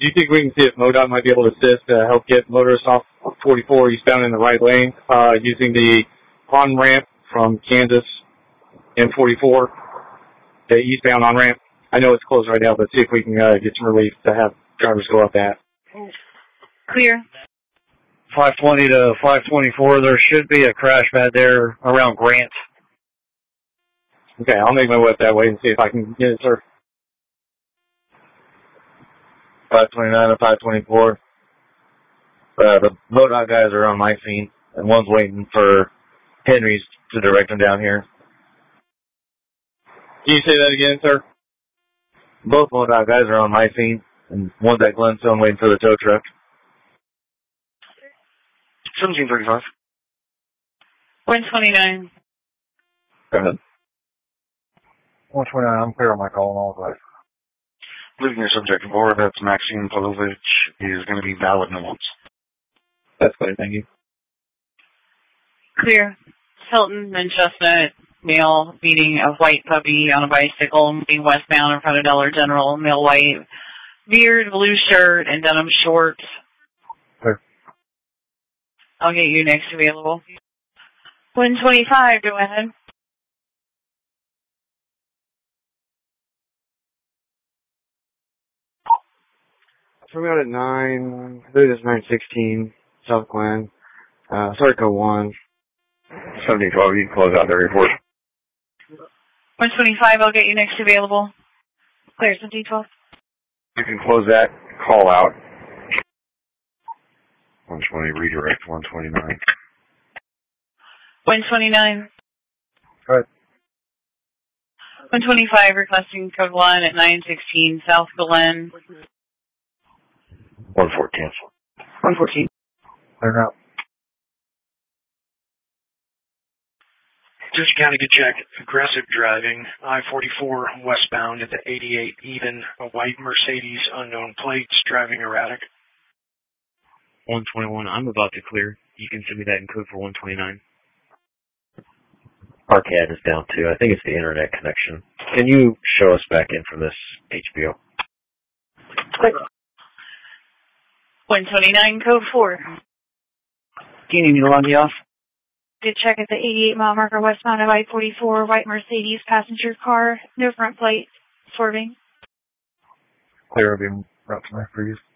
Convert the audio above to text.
Do you think we can see if MoDOT might be able to assist to help get motorists off 44 eastbound in the right lane using the on-ramp from Kansas and 44, the eastbound on-ramp? I know it's closed right now, but see if we can get some relief to have drivers go up that. Clear. 520 to 524, there should be a crash pad there around Grant. Okay, I'll make my way up that way and see if I can get it, sir. 529 to 524. The MoDOT guys are on my scene, and one's waiting for Henry's to direct them down here. Can you say that again, sir? Both MoDOT guys are on my scene, and one's at Glenstone waiting for the tow truck. 1735. 129. Go ahead. 129, I'm clear on my call and all of that. Leaving your subject aboard, that's Maxine Pavlovich, is going to be valid no once. That's clear, thank you. Clear. Hilton and Chestnut, male meeting a white puppy on a bicycle, moving westbound in front of Dollar General, male white, beard, blue shirt, and denim shorts. Clear. I'll get you next available. 125, go ahead. So we got at 9, I believe it's 916, South Glen, Circle 1. 1712, you can close out the report. 125, I'll get you next available. Clear, 1712. You can close that call out. 120, redirect 129. 129. Go ahead. 125, requesting code 1 at 916 South Glen. 114. 114. Clear out. Just County to check. Aggressive driving. I-44 westbound at the 88 even. A white Mercedes, unknown plates, driving erratic. 121, I'm about to clear. You can send me that in code for 129. Our CAD is down too. I think it's the internet connection. Can you show us back in from this HBO? Quick. 129, code 4. Do you need me to log you off? Did check at the 88 mile marker westbound of I-44, white Mercedes passenger car, no front plate, swerving. Clear, I'll be right to my previous.